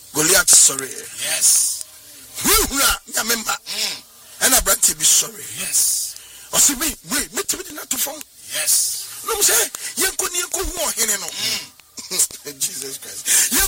Goliath sorry. Yes. Nyamemba. And I brought to be sorry. Yes. Or see me not to form. Yes. No say, you couldn't go more in Jesus Christ.